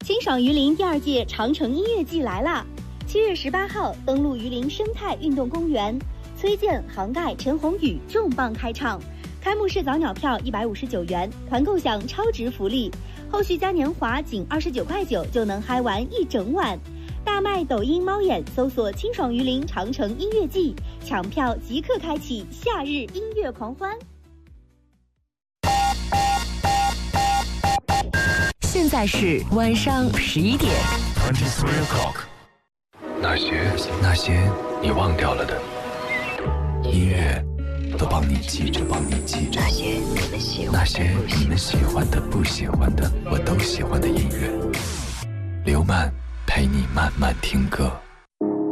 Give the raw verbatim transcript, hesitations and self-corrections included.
清爽榆林第二届长城音乐季来啦！七月十八号登陆榆林生态运动公园，崔健、杭盖、陈鸿宇重磅开唱。开幕式早鸟票一百五十九元，团购享超值福利，后续嘉年华仅二十九块九就能嗨玩一整晚。大麦抖音猫眼搜索清爽榆林长城音乐季，抢票即刻开启夏日音乐狂欢。 现在是晚上十一点。 twenty-three o'clock。那些那些你忘掉了的音乐，都帮你记着，帮你记着。那些你们喜欢，那些你们喜欢的、不喜欢的，我都喜欢的音乐。刘曼陪你慢慢听歌。